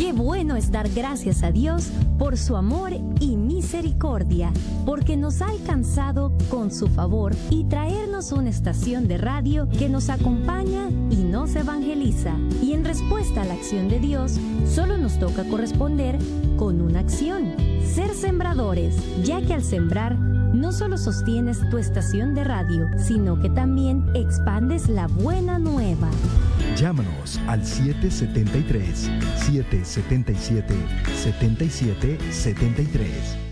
Qué bueno es dar gracias a Dios por su amor y misericordia, porque nos ha alcanzado con su favor y traernos una estación de radio que nos acompaña y nos evangeliza. Y en respuesta a la acción de Dios, solo nos toca corresponder con una acción: ser sembradores, ya que al sembrar no solo sostienes tu estación de radio, sino que también expandes la buena nueva. Llámanos al 773-777-7773.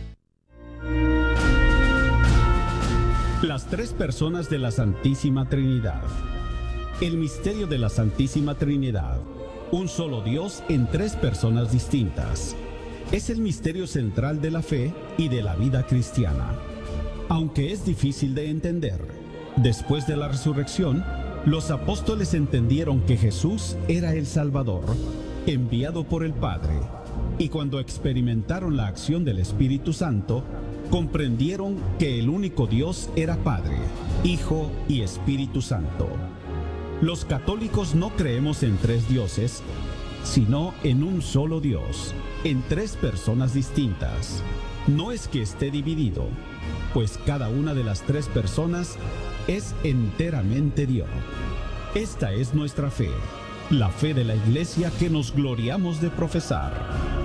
Las tres personas de la Santísima Trinidad. El misterio de la Santísima Trinidad. Un solo Dios en tres personas distintas. Es el misterio central de la fe y de la vida cristiana. Aunque es difícil de entender, después de la resurrección, los apóstoles entendieron que Jesús era el Salvador, enviado por el Padre, y cuando experimentaron la acción del Espíritu Santo, comprendieron que el único Dios era Padre, Hijo y Espíritu Santo. Los católicos no creemos en tres dioses, sino en un solo Dios, en tres personas distintas. No es que esté dividido, pues cada una de las tres personas es enteramente Dios. Esta es nuestra fe, la fe de la Iglesia que nos gloriamos de profesar.